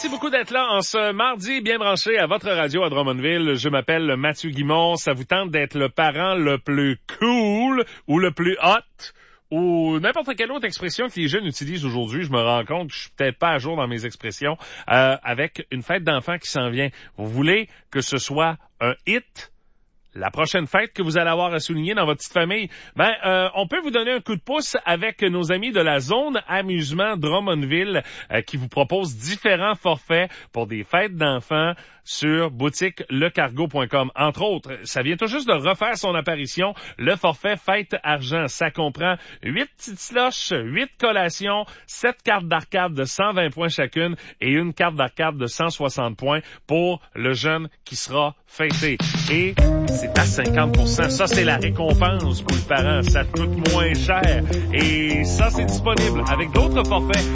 Merci beaucoup d'être là en ce mardi bien branché à votre radio à Drummondville. Je m'appelle Mathieu Guimond. Ça vous tente d'être le parent le plus cool ou le plus hot ou n'importe quelle autre expression que les jeunes utilisent aujourd'hui? Je me rends compte que je suis peut-être pas à jour dans mes expressions. Avec une fête d'enfants qui s'en vient. Vous voulez que ce soit un hit? La prochaine fête que vous allez avoir à souligner dans votre petite famille, on peut vous donner un coup de pouce avec nos amis de la zone amusement Drummondville qui vous proposent différents forfaits pour des fêtes d'enfants sur boutiquelecargo.com. Entre autres, ça vient tout juste de refaire son apparition, le forfait Fête Argent. Ça comprend 8 petites slushs, 8 collations, 7 cartes d'arcade de 120 points chacune et une carte d'arcade de 160 points pour le jeune qui sera fêté. Et c'est à 50%. Ça, c'est la récompense pour le parent. Ça coûte moins cher. Et ça, c'est disponible avec d'autres forfaits